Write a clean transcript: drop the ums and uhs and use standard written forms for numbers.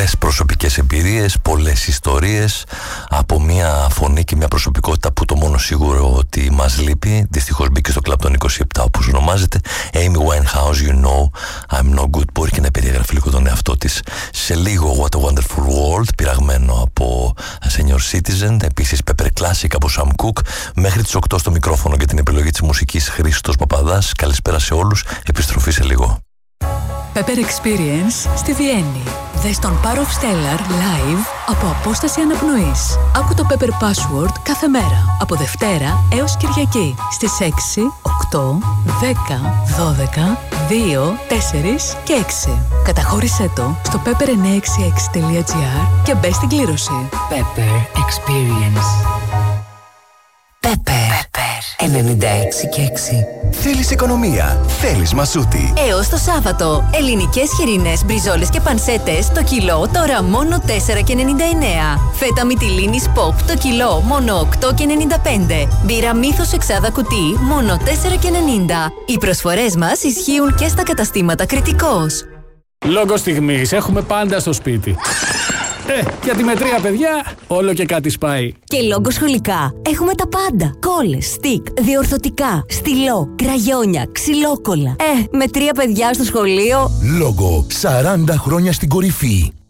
πολλές προσωπικές εμπειρίες, πολλές ιστορίες από μια φωνή και μια προσωπικότητα που το μόνο σίγουρο ότι μας λείπει. Δυστυχώς μπήκε στο κλαμπ των 27 όπως ονομάζεται. Amy Winehouse, you know I'm no good. Μπορεί και να περιγραφεί λίγο τον εαυτό της σε λίγο. What a Wonderful World, πειραγμένο από Senior Citizen. Επίσης Pepper Classic από Sam Cooke. Μέχρι τις 8 στο μικρόφωνο για την επιλογή της μουσικής Χρήστος Παπαδάς. Καλησπέρα σε όλους. Επιστροφή σε λίγο. Pepper Experience στη Βιέννη. Δες τον Power of Stellar live από απόσταση αναπνοής. Άκου το Pepper Password κάθε μέρα από Δευτέρα έως Κυριακή στις 6, 8, 10, 12, 2, 4 και 6. Καταχώρησέ το στο pepper966.gr και μπες στην κλήρωση. Pepper Experience. Pepper 96 και 6. Θέλεις οικονομία, θέλεις μασούτη. Έως το Σάββατο, ελληνικές χοιρινές, μπριζόλες και πανσέτες το κιλό τώρα μόνο 4,99. Φέτα μυτιλίνης Pop το κιλό μόνο 8,95. Μπύρα Μύθος εξάδα κουτί μόνο 4,90. Οι προσφορές μας ισχύουν και στα καταστήματα Κρητικός. Λόγω στιγμής έχουμε πάντα στο σπίτι. Γιατί με 3 παιδιά όλο και κάτι σπάει. Και λόγω σχολικά έχουμε τα πάντα. Κόλλες, στικ, διορθωτικά, στυλό, κραγιόνια, ξυλόκολλα. Με 3 παιδιά στο σχολείο. Λόγω 40 χρόνια στην κορυφή.